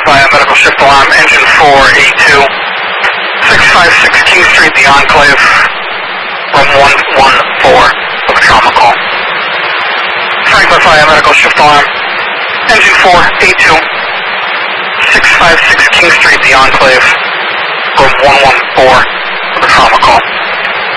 via medical shift alarm, engine 4A2, 656 King Street, the Enclave, room 114 with a trauma call. Franklin via medical shift alarm, engine 4A2, 656 King Street, the Enclave, room 114 with a trauma call.